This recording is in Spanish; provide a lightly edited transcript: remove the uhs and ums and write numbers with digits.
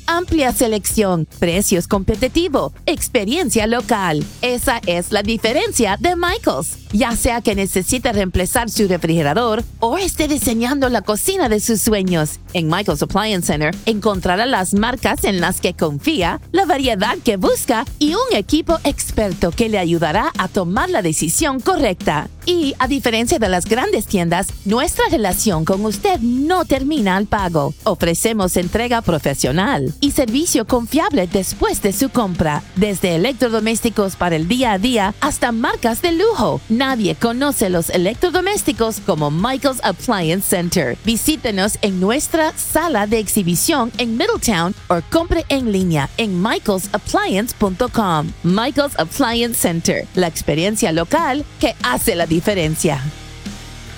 Amplia selección, precios competitivos, experiencia local. Esa es la diferencia de Michaels. Ya sea que necesite reemplazar su refrigerador o esté diseñando la cocina de sus sueños, en Michaels Appliance Center encontrará las marcas en las que confía, la variedad que busca y un equipo experto que le ayudará a tomar la decisión correcta. Y, a diferencia de las grandes tiendas, nuestra relación con usted no termina al pago. Ofrecemos entrega profesional y servicio confiable después de su compra. Desde electrodomésticos para el día a día hasta marcas de lujo. Nadie conoce los electrodomésticos como Michaels Appliance Center. Visítenos en nuestra sala de exhibición en Middletown o compre en línea en michaelsappliance.com. Michaels Appliance Center, la experiencia local que hace la diferencia.